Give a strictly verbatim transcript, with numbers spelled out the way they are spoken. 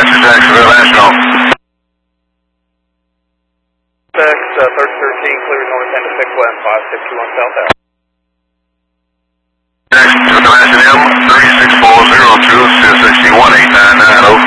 Western Jacksonville National. Six, uh, thirty thirteen, clear north end of six one, five six two one south.